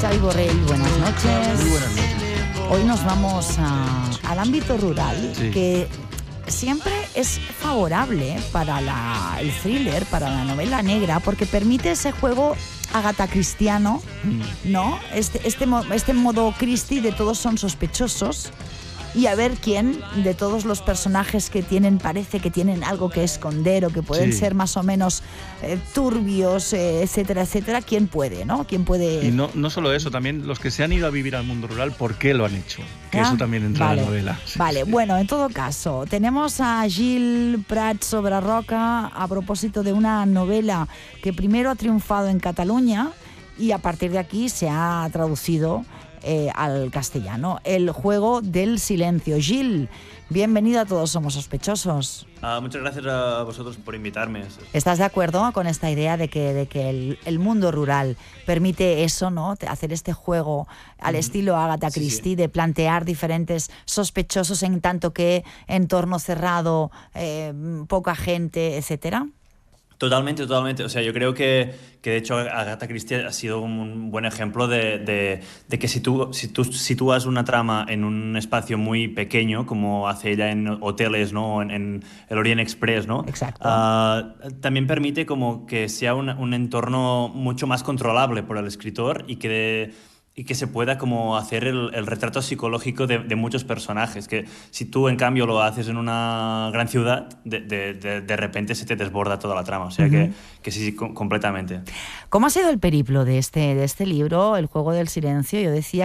Xavi Borrell, buenas noches. Muy buenas noches. Hoy nos vamos al ámbito rural, sí, que siempre es favorable para el thriller, para la novela negra, porque permite ese juego agatacristiano, ¿no? Este modo Christie de todos son sospechosos, y a ver quién de todos los personajes que parece que tienen algo que esconder o que pueden ser más o menos turbios, etcétera, etcétera, quién puede, ¿no? ¿Quién puede? Y no solo eso, también los que se han ido a vivir al mundo rural, ¿por qué lo han hecho? Que eso también entra en la novela. Vale, bueno, en todo caso, tenemos a Gil Prats Sobrarroca a propósito de una novela que primero ha triunfado en Cataluña y a partir de aquí se ha traducido al castellano. El juego del silencio. Gil, bienvenido a Todos Somos Sospechosos. Muchas gracias a vosotros por invitarme. ¿Estás de acuerdo con esta idea de que el mundo rural permite eso, ¿no? Hacer este juego al estilo Agatha Christie, sí, de plantear diferentes sospechosos en tanto que entorno cerrado, poca gente, etcétera? Totalmente. O sea, yo creo que de hecho Agatha Christie ha sido un buen ejemplo de que si tú sitúas una trama en un espacio muy pequeño, como hace ella en hoteles, ¿no? En el Orient Express, ¿no? Exacto. También permite como que sea un entorno mucho más controlable por el escritor y que se pueda como hacer el retrato psicológico de muchos personajes, que si tú en cambio lo haces en una gran ciudad, de repente se te desborda toda la trama, o sea que sí, completamente. ¿Cómo ha sido el periplo de este libro, El juego del silencio? Yo decía